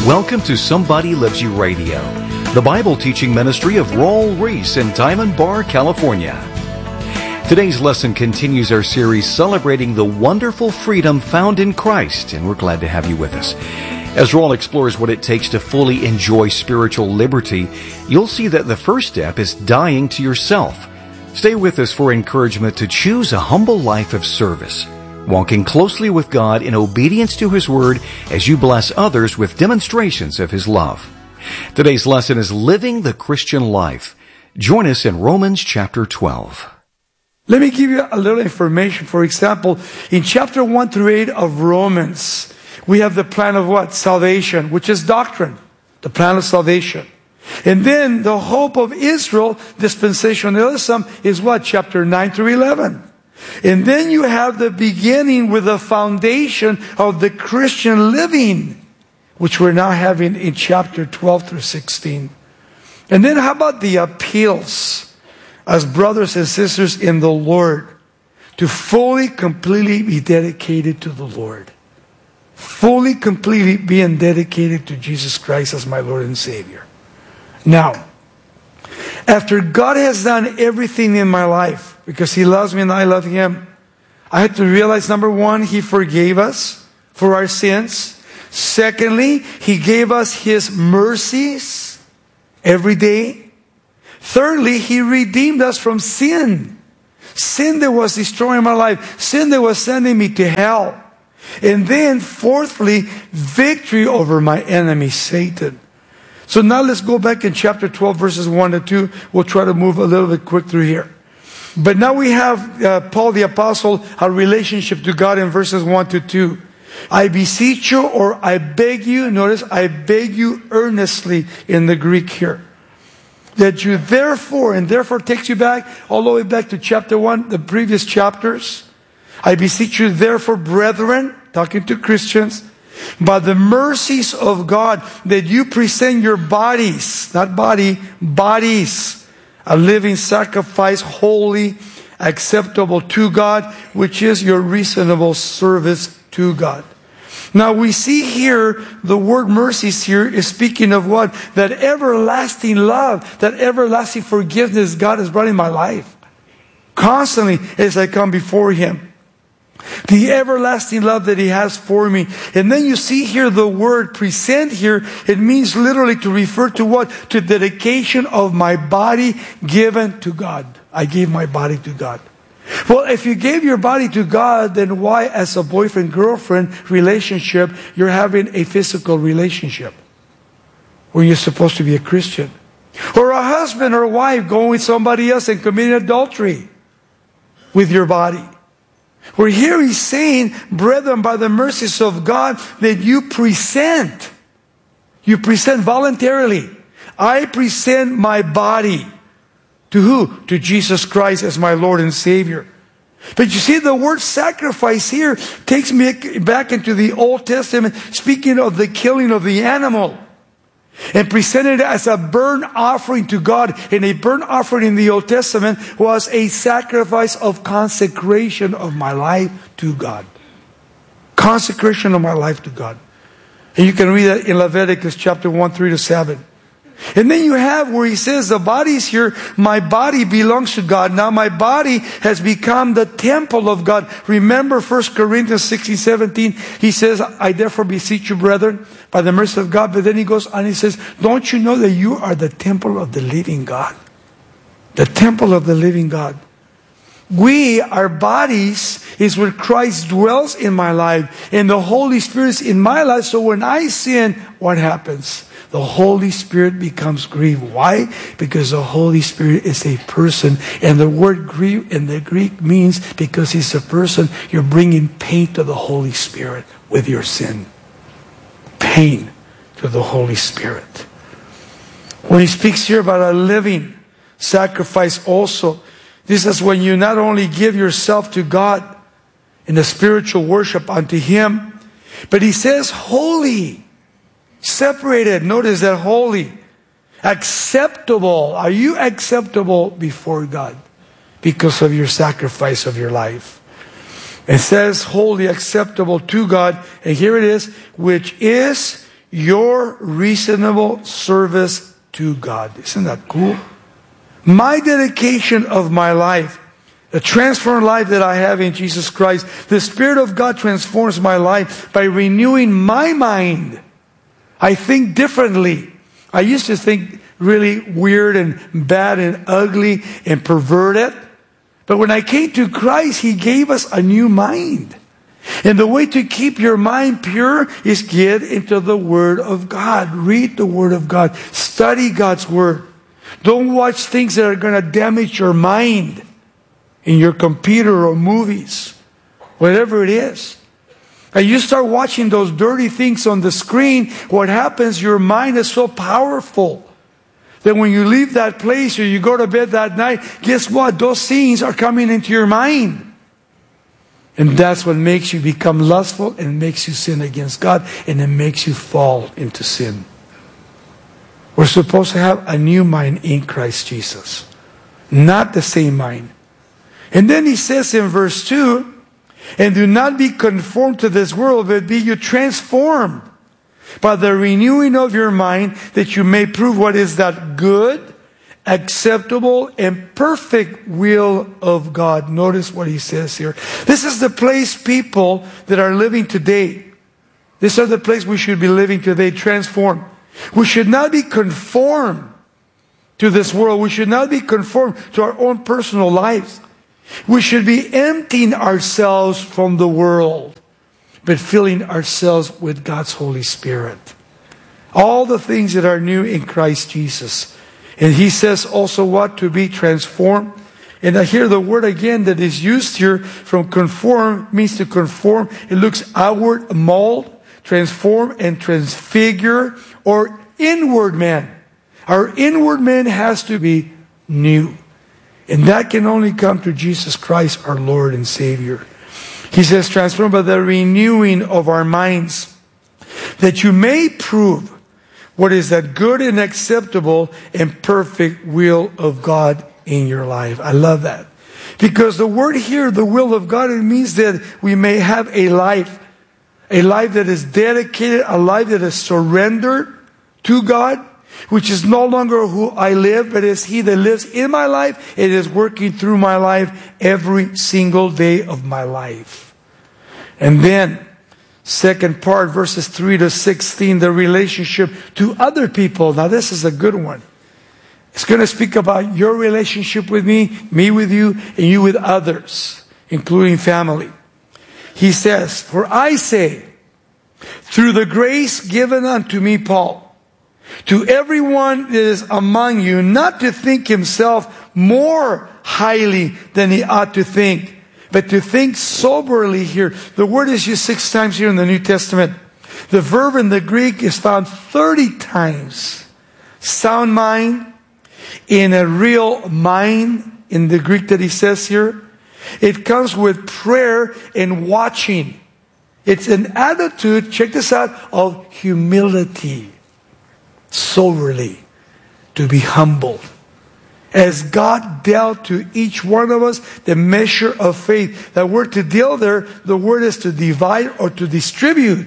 Welcome to Somebody Loves You Radio, the Bible teaching ministry of Raul Ries in Diamond Bar, California. Today's lesson continues our series celebrating the wonderful freedom found in Christ, and we're glad to have you with us. As Raul explores what it takes to fully enjoy spiritual liberty, you'll see that the first step is dying to yourself. Stay with us for encouragement to choose a humble life of service, walking closely with God in obedience to His Word as you bless others with demonstrations of His love. Today's lesson is Living the Christian Life. Join us in Romans chapter 12. Let me give you a little information. For example, in chapter 1 through 8 of Romans, we have the plan of what? Salvation, which is doctrine. The plan of salvation. And then the hope of Israel, dispensationalism, is what? Chapter 9 through 11. And then you have the beginning with the foundation of the Christian living, which we're now having in chapter 12 through 16. And then how about the appeals as brothers and sisters in the Lord to fully, completely be dedicated to the Lord. Fully, completely being dedicated to Jesus Christ as my Lord and Savior. Now, after God has done everything in my life, because He loves me and I love Him, I had to realize, number one, He forgave us for our sins. Secondly, He gave us His mercies every day. Thirdly, He redeemed us from sin. Sin that was destroying my life. Sin that was sending me to hell. And then, fourthly, victory over my enemy, Satan. So now let's go back in chapter 12, verses 1 to 2. We'll try to move a little bit quick through here. But now we have Paul the Apostle, our relationship to God in verses 1 to 2. I beseech you, or I beg you, notice, I beg you earnestly in the Greek here, that you therefore, and therefore takes you back, all the way back to chapter 1, the previous chapters. I beseech you therefore, brethren, talking to Christians, by the mercies of God, that you present your bodies, not body, bodies, a living sacrifice, holy, acceptable to God, which is your reasonable service to God. Now we see here, the word mercies here is speaking of what? That everlasting love, that everlasting forgiveness God has brought in my life. Constantly as I come before Him. The everlasting love that He has for me. And then you see here the word present here. It means literally to refer to what? To dedication of my body given to God. I gave my body to God. Well, if you gave your body to God, then why as a boyfriend-girlfriend relationship, you're having a physical relationship? When you're supposed to be a Christian. Or a husband or wife going with somebody else and committing adultery with your body. Where here he's saying, brethren, by the mercies of God, that you present voluntarily. I present my body. To who? To Jesus Christ as my Lord and Savior. But you see, the word sacrifice here takes me back into the Old Testament, speaking of the killing of the animal. And presented it as a burnt offering to God. And a burnt offering in the Old Testament was a sacrifice of consecration of my life to God. Consecration of my life to God. And you can read that in Leviticus chapter 1, 3 to 7. And then you have where he says, the body is here, my body belongs to God. Now my body has become the temple of God. Remember 1 Corinthians 16, 17, he says, I therefore beseech you, brethren, by the mercy of God. But then he goes on, he says, don't you know that you are the temple of the living God? The temple of the living God. Our bodies is where Christ dwells in my life. And the Holy Spirit is in my life. So when I sin, what happens? The Holy Spirit becomes grieved. Why? Because the Holy Spirit is a person. And the word grieve in the Greek means because He's a person, you're bringing pain to the Holy Spirit with your sin. Pain to the Holy Spirit. When he speaks here about a living sacrifice also, this is when you not only give yourself to God in a spiritual worship unto Him, but he says holy. Separated, notice that holy, acceptable. Are you acceptable before God because of your sacrifice of your life? It says holy, acceptable to God. And here it is, which is your reasonable service to God. Isn't that cool? My dedication of my life, the transformed life that I have in Jesus Christ, the Spirit of God transforms my life by renewing my mind. I think differently. I used to think really weird and bad and ugly and perverted. But when I came to Christ, He gave us a new mind. And the way to keep your mind pure is get into the Word of God. Read the Word of God. Study God's Word. Don't watch things that are going to damage your mind in your computer or movies, whatever it is. And you start watching those dirty things on the screen, what happens, your mind is so powerful that when you leave that place or you go to bed that night, guess what? Those scenes are coming into your mind. And that's what makes you become lustful and makes you sin against God, and it makes you fall into sin. We're supposed to have a new mind in Christ Jesus, not the same mind. And then he says in verse 2, and do not be conformed to this world, but be you transformed by the renewing of your mind, that you may prove what is that good, acceptable, and perfect will of God. Notice what he says here. This is the place people that are living today. This is the place we should be living today, transformed. We should not be conformed to this world. We should not be conformed to our own personal lives. We should be emptying ourselves from the world, but filling ourselves with God's Holy Spirit. All the things that are new in Christ Jesus. And he says also what? To be transformed. And I hear the word again that is used here from conform means to conform. It looks outward, mold, transform, and transfigure, or inward man. Our inward man has to be new. And that can only come through Jesus Christ, our Lord and Savior. He says, transformed by the renewing of our minds, that you may prove what is that good and acceptable and perfect will of God in your life. I love that. Because the word here, the will of God, it means that we may have a life that is dedicated, a life that is surrendered to God, which is no longer who I live, but is He that lives in my life. It is working through my life every single day of my life. And then, second part, verses 3 to 16, the relationship to other people. Now this is a good one. It's going to speak about your relationship with me with you, and you with others, including family. He says, for I say, through the grace given unto me, Paul, to everyone that is among you, not to think himself more highly than he ought to think, but to think soberly here. The word is used 6 times here in the New Testament. The verb in the Greek is found 30 times. Sound mind, in a real mind, in the Greek that he says here. It comes with prayer and watching. It's an attitude, check this out, of humility. Soberly, to be humbled. As God dealt to each one of us the measure of faith. That word to deal there, the word is to divide or to distribute.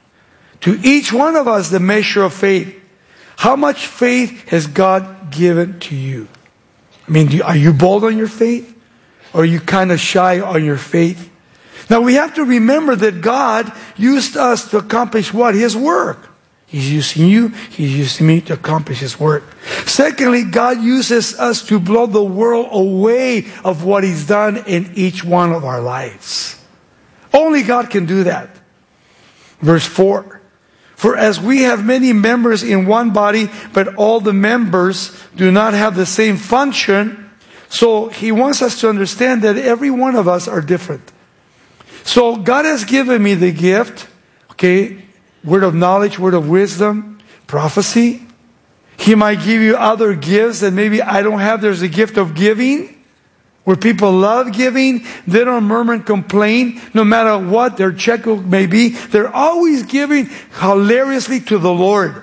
To each one of us the measure of faith. How much faith has God given to you? I mean, are you bold on your faith? Or are you kind of shy on your faith? Now we have to remember that God used us to accomplish what? His work. He's using you, He's using me to accomplish His work. Secondly, God uses us to blow the world away of what He's done in each one of our lives. Only God can do that. Verse 4. For as we have many members in one body, but all the members do not have the same function, so He wants us to understand that every one of us are different. So God has given me the gift, okay, word of knowledge, word of wisdom, prophecy. He might give you other gifts that maybe I don't have. There's a gift of giving, where people love giving. They don't murmur and complain, no matter what their checkbook may be. They're always giving hilariously to the Lord.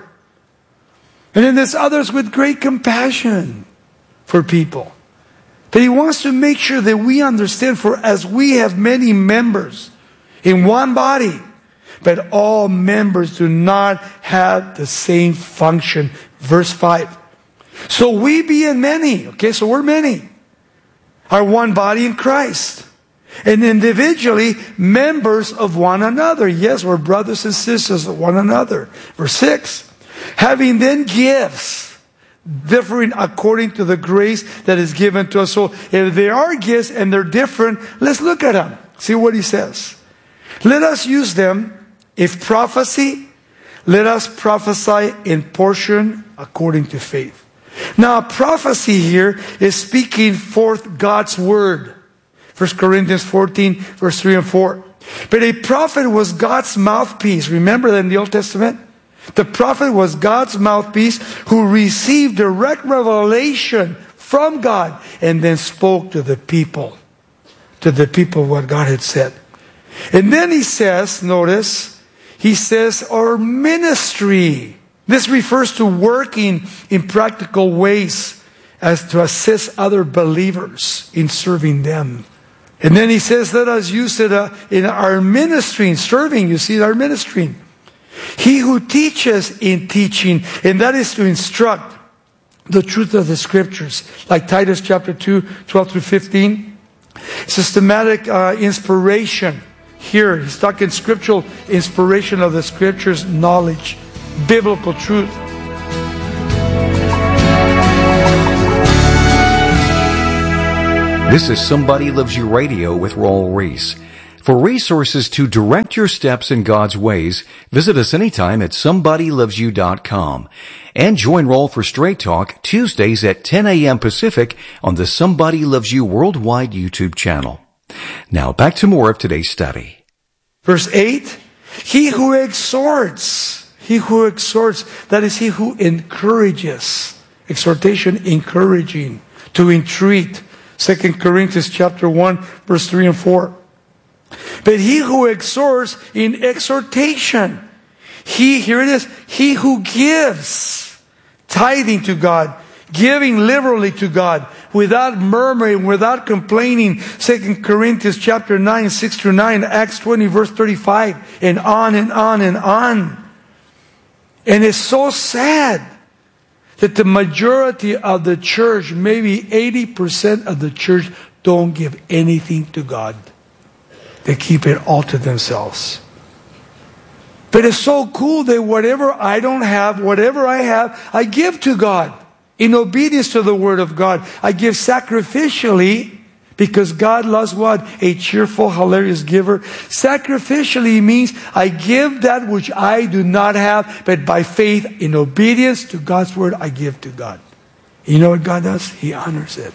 And then there's others with great compassion for people. But He wants to make sure that we understand, for as we have many members in one body, but all members do not have the same function. Verse 5. So we being many, okay, so we're many, are one body in Christ, and individually members of one another. Yes, we're brothers and sisters of one another. Verse 6. Having then gifts differing according to the grace that is given to us. So if there are gifts and they're different, let's look at them. See what he says. Let us use them. If prophecy, let us prophesy in portion according to faith. Now, prophecy here is speaking forth God's word. 1 Corinthians 14, verse 3 and 4. But a prophet was God's mouthpiece. Remember that in the Old Testament? The prophet was God's mouthpiece who received direct revelation from God and then spoke to the people what God had said. And then he says, notice, he says, our ministry. This refers to working in practical ways as to assist other believers in serving them. And then he says, let us use it in our ministry, in serving, you see, our ministry. He who teaches in teaching, and that is to instruct the truth of the Scriptures, like Titus chapter 2, 12 through 15. Systematic inspiration. Here, he's talking scriptural inspiration of the Scriptures, knowledge, biblical truth. This is Somebody Loves You Radio with Raul Ries. For resources to direct your steps in God's ways, visit us anytime at somebodylovesyou.com. And join Raul for Straight Talk Tuesdays at 10 a.m. Pacific on the Somebody Loves You Worldwide YouTube channel. Now back to more of today's study. Verse 8, he who exhorts, that is he who encourages. Exhortation, encouraging, to entreat. 2 Corinthians chapter 1, verse 3 and 4. But he who exhorts in exhortation, here it is, he who gives, tithing to God, giving liberally to God, without murmuring, without complaining. 2 Corinthians chapter 9, 6 through 9, Acts 20, verse 35, and on and on and on. And it's so sad that the majority of the church, maybe 80% of the church, don't give anything to God. They keep it all to themselves. But it's so cool that whatever I don't have, whatever I have, I give to God. In obedience to the Word of God. I give sacrificially because God loves what? A cheerful, hilarious giver. Sacrificially means I give that which I do not have, but by faith, in obedience to God's Word, I give to God. You know what God does? He honors it.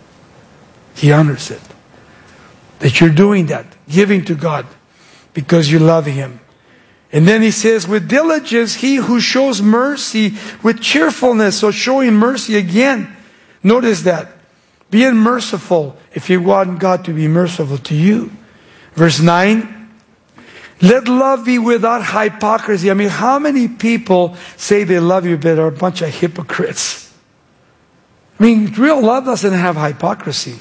He honors it. That you're doing that, giving to God because you love Him. And then he says, with diligence, he who shows mercy with cheerfulness. So showing mercy again. Notice that. Being merciful if you want God to be merciful to you. Verse 9. Let love be without hypocrisy. I mean, how many people say they love you but are a bunch of hypocrites? I mean, real love doesn't have hypocrisy.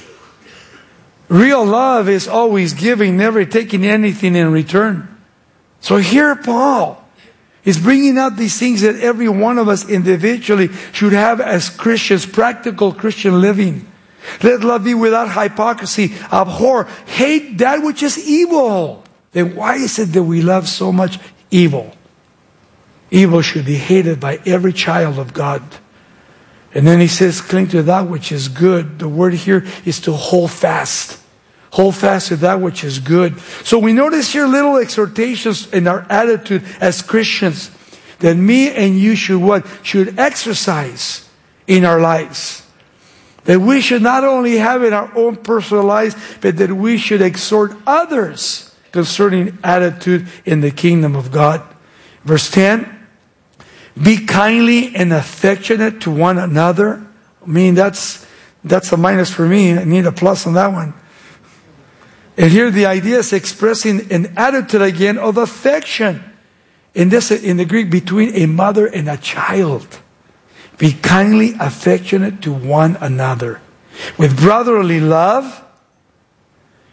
Real love is always giving, never taking anything in return. So here Paul is bringing out these things that every one of us individually should have as Christians, practical Christian living. Let love be without hypocrisy. Abhor, hate that which is evil. Then why is it that we love so much evil? Evil should be hated by every child of God. And then he says, cling to that which is good. The word here is to hold fast. Hold fast to that which is good. So we notice here little exhortations in our attitude as Christians that me and you should what? Should exercise in our lives. That we should not only have in our own personal lives, but that we should exhort others concerning attitude in the kingdom of God. Verse 10, be kindly and affectionate to one another. I mean, that's a minus for me. I need a plus on that one. And here the idea is expressing an attitude again of affection. In the Greek, between a mother and a child. Be kindly affectionate to one another. With brotherly love.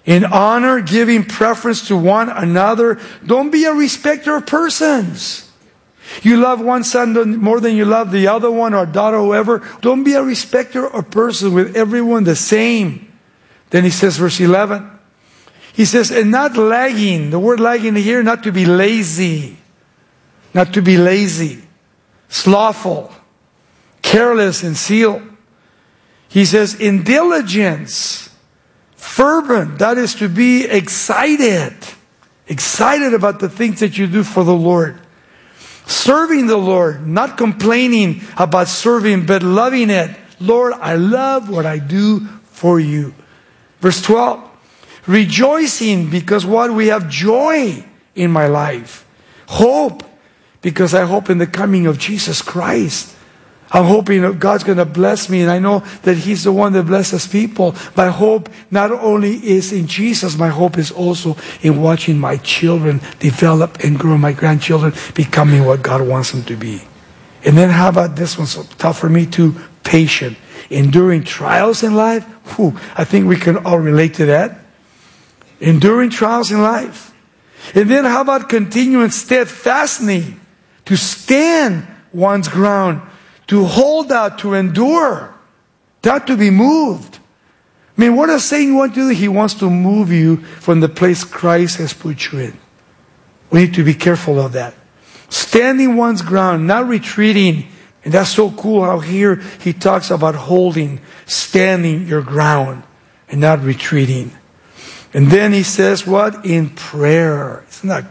In honor, giving preference to one another. Don't be a respecter of persons. You love one son more than you love the other one, or daughter, or whoever. Don't be a respecter of persons, with everyone the same. Then he says, verse 11. He says, and not lagging. The word lagging here, not to be lazy. Not to be lazy. Slothful. Careless and zeal. He says, in diligence. Fervent, that is to be excited. Excited about the things that you do for the Lord. Serving the Lord, not complaining about serving, but loving it. Lord, I love what I do for you. Verse 12. Rejoicing, because what? We have joy in my life. Hope, because I hope in the coming of Jesus Christ. I'm hoping that God's going to bless me, and I know that He's the one that blesses people. My hope not only is in Jesus, my hope is also in watching my children develop and grow, my grandchildren becoming what God wants them to be. And then how about this one? So tough for me too. Patient. Enduring trials in life. I think we can all relate to that. Enduring trials in life. And then how about continuing steadfastly to stand one's ground, to hold out, to endure, not to be moved. I mean, what does Satan want to do? He wants to move you from the place Christ has put you in. We need to be careful of that. Standing one's ground, not retreating. And that's so cool how here he talks about holding, standing your ground, and not retreating. And then he says what? In prayer. Isn't that